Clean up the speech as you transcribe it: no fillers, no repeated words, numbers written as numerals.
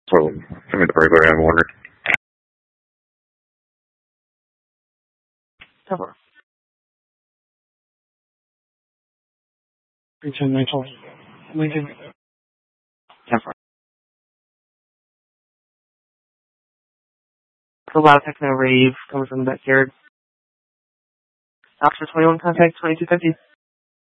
So, send me the burglary, I'm wondering. 10-4. Return 9-4. Lincoln. 10-4. The loud techno rave coming from the backyard. Officer 21, contact 2250.